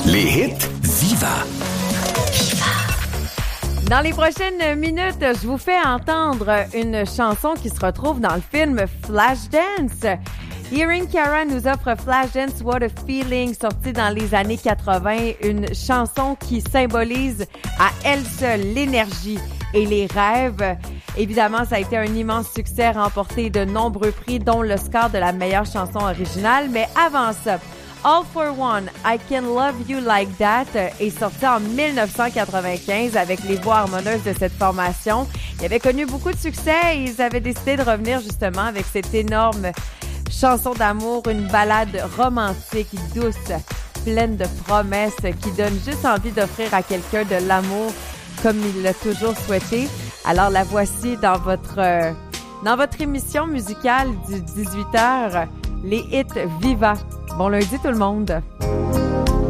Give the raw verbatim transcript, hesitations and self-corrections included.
Les hits Viva. Dans les prochaines minutes, je vous fais entendre une chanson qui se retrouve dans le film Flashdance. Hearing Cara nous offre Flashdance What a Feeling, sorti dans les années quatre-vingts, une chanson qui symbolise à elle seule l'énergie et les rêves. Évidemment, ça a été un immense succès, remporté de nombreux prix, dont l'Oscar de la meilleure chanson originale. Mais avant ça, All for One, I Can Love You Like That est sorti en dix-neuf cent quatre-vingt-quinze avec les voix harmonieuses de cette formation. Il avait connu beaucoup de succès et ils avaient décidé de revenir justement avec cette énorme chanson d'amour, une ballade romantique, douce, pleine de promesses qui donne juste envie d'offrir à quelqu'un de l'amour comme il l'a toujours souhaité. Alors la voici dans votre, euh, dans votre émission musicale du dix-huit heures, les hits Viva. Bon lundi tout le monde!